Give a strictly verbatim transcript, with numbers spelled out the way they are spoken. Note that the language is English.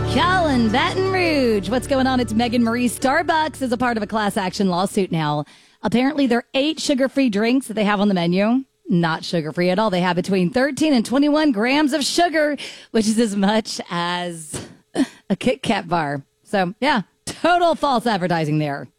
Cal in Baton Rouge. What's going on? It's Megan Marie. Starbucks is a part of a class action lawsuit now. Apparently, there are eight sugar-free drinks that they have on the menu. Not sugar-free at all. They have between thirteen and twenty-one grams of sugar, which is as much as a Kit Kat bar. So, yeah, total false advertising there.